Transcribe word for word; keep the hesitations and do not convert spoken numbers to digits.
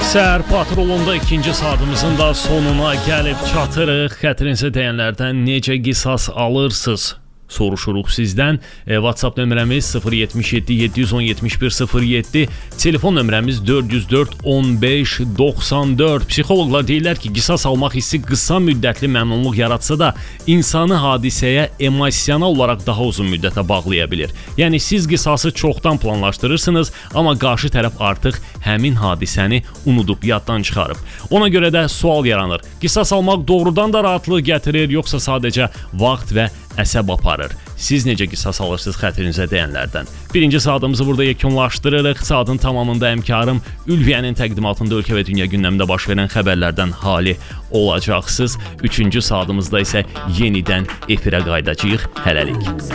Səhər patrolunda ikinci saatımızın da sonuna gəlib çatırıq. Xətrinizə dəyənlərdən necə qisas alırsınız? Soruşuruq sizdən. E, WhatsApp nömrəmiz sıfır yetmiş yeddi yeddi yüz on yetmiş bir sıfır yeddi, telefon nömrəmiz dörd yüz dörd on beş doxsan dörd. Psixoloqlar deyirlər ki, qisas almaq hissi qısa müddətli məmnunluq yaratsa da, insanı hadisəyə emosional olaraq daha uzun müddətə bağlaya bilir. Yəni siz qisası çoxdan planlaşdırırsınız, amma qarşı tərəf artıq həmin hadisəni unudub, yaddan çıxarıb. Ona görə də sual yaranır. Qisas almaq doğrudan da rahatlıq gətirir, yoxsa sadəcə vaxt və əsəb aparır? Siz necə qisas alırsınız xətrinizə dəyənlərdən? Birinci saatımızı burada yekunlaşdırırıq. Saatın tamamında həmkarım Ülviyyənin təqdimatında ölkə və dünya gündəmində baş verən xəbərlərdən hali olacaqsınız. Üçüncü saatımızda isə yenidən efirə qaydacağıq. Hələlik.